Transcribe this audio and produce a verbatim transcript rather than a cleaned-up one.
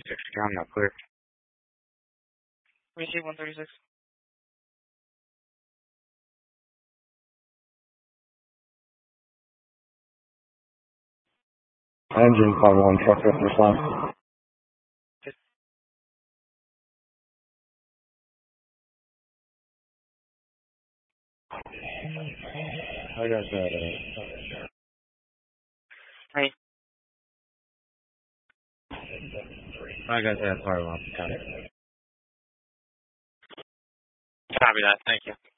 thirty-six, I'm not clear. Receive one thirty-six. Engine five one, truck with first line. I got that. Uh, Hey. I got that five one. Got it. Copy that. Thank you.